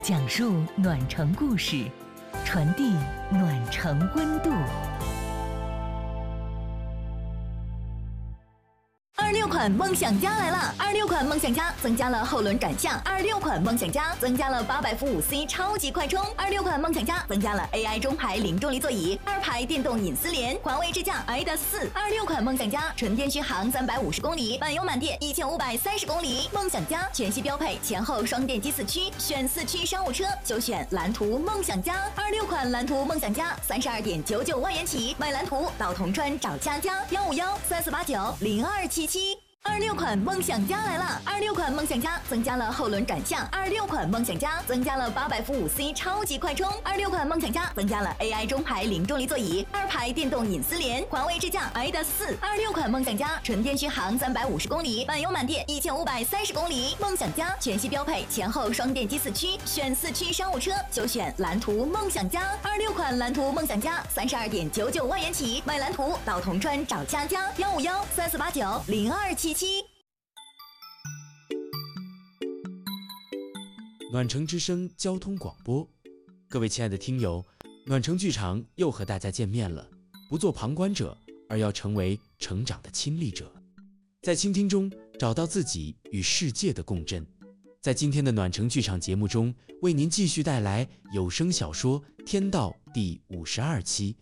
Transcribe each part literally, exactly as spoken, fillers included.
讲述暖城故事，传递暖城温度。二六款梦想家来了！二六款梦想家增加了后轮转向，二六款梦想家增加了八百伏五 C 超级快充，二六款梦想家增加了 A I 中排零重力座椅，二排电动隐私联，环卫支架 I D A S 四。二六款梦想家纯电续航三百五十公里，满油满电一千五百三十公里。梦想家全系标配前后双电机四驱，选四驱商务车就选蓝图梦想家。二六款蓝图梦想家三十二点九九万元起，买蓝图到铜川找佳佳，幺五幺三四八九零二七七。二六款梦想家来了！二六款梦想家增加了后轮转向，二六款梦想家增加了八百伏五 C 超级快充，二六款梦想家增加了 A I 中排零重力座椅，二排电动隐私联，环卫支架 I D A S 四。二六款梦想家纯电续航三百五十公里，满油满电一千五百三十公里。梦想家全系标配前后双电机四驱，选四驱商务车就选蓝图梦想家。二六款蓝图梦想家三十二点九九万元起，买蓝图到铜川找佳佳，幺五幺三四八九零二七七。 暖城之声交通广播，各位亲爱的听友，暖城剧场又和大家见面了。不做旁观者，而要成为成长的亲历者，在倾听中找到自己与世界的共振。在今天的暖城剧场节目中，为您继续带来有声小说《天道》第五十二期。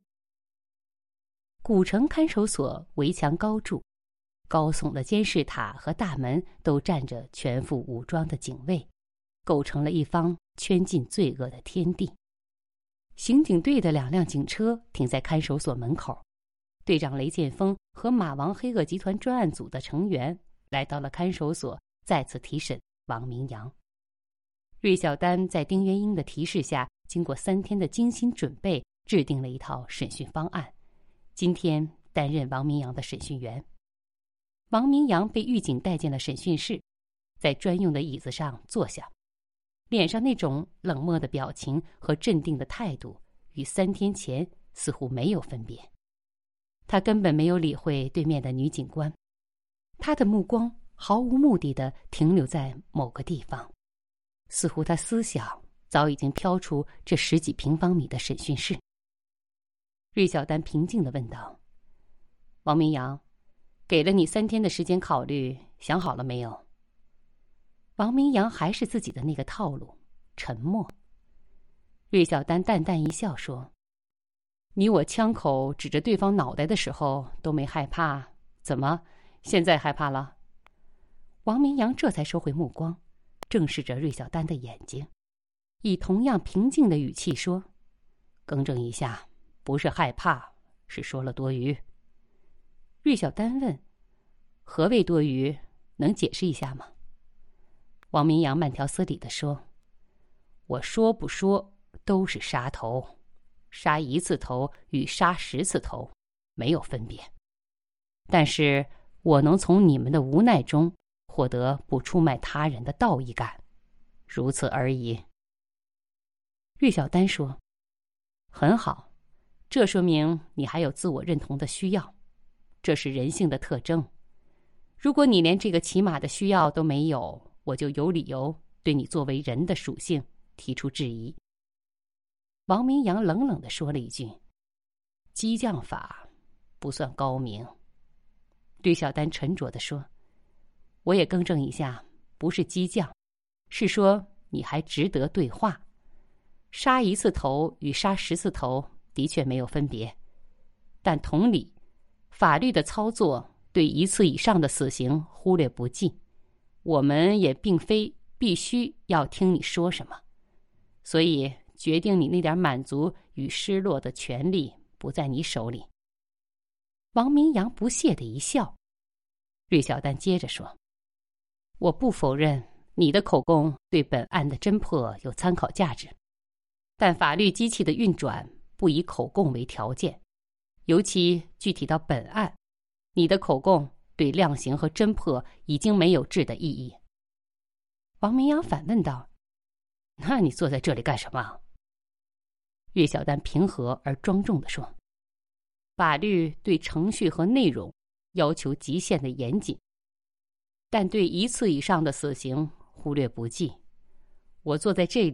古城看守所围墙高筑，高耸的监视塔和大门都站着全副武装的警卫，构成了一方圈禁罪恶的天地。刑警队的两辆警车停在看守所门口，队长雷剑锋和马王黑恶集团专案组的成员来到了看守所，再次提审王明阳。芮小丹在丁元英的提示下，经过三天的精心准备，制定了一套审讯方案，今天担任王明阳的审讯员。王明阳被狱警带进了审讯室，在专用的椅子上坐下，脸上那种冷漠的表情和镇定的态度与三天前似乎没有分别。他根本没有理会对面的女警官，他的目光毫无目的地停留在某个地方，似乎他思想早已经飘出这十几平方米的审讯室。芮小丹平静地问道：王明阳，给了你三天的时间考虑，想好了没有？王明阳还是自己的那个套路，沉默。芮小丹淡淡一笑说：你我枪口指着对方脑袋的时候都没害怕，怎么现在害怕了？王明阳这才收回目光，正视着芮小丹的眼睛，以同样平静的语气说：更正一下，不是害怕，是说了多余。芮小丹问：何谓多余？能解释一下吗？王明阳慢条斯理地说：我说不说都是杀头，杀一次头与杀十次头没有分别，但是我能从你们的无奈中获得不出卖他人的道义感，如此而已。芮小丹说：很好，这说明你还有自我认同的需要，这是人性的特征。如果你连这个起码的需要都没有，我就有理由对你作为人的属性提出质疑。王明阳冷冷地说了一句：激将法不算高明。芮小丹沉着地说：我也更正一下，不是激将，是说你还值得对话。杀一次头与杀十次头的确没有分别，但同理，法律的操作对一次以上的死刑忽略不计，我们也并非必须要听你说什么，所以决定你那点满足与失落的权利不在你手里。王明阳不屑地一笑。芮小丹接着说：我不否认你的口供对本案的侦破有参考价值，但法律机器的运转不以口供为条件，尤其具体到本案，你的口供对量刑和侦破已经没有质的意义。王明阳反问道：那你坐在这里干什么？芮小丹平和而庄重地说：法律对程序和内容要求极限的严谨，但对一次以上的死刑忽略不计。我坐在这里